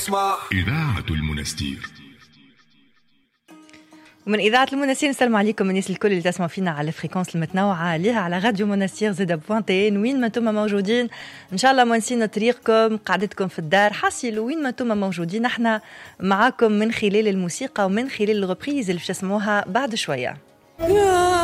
إذاعة المنستير. ومن إذاعة المنستير نسلم عليكم الناس الكل اللي تسمعوا فينا على الفريكونس المتنوعة ليها على راديو منستير زد بوانتين. وين ما انتم موجودين إن شاء الله مونسين طريقكم قعدتكم في الدار حصل وين ما انتم موجودين احنا معاكم من خلال الموسيقى ومن خلال الغبريز اللي تسمعوها بعد شوية.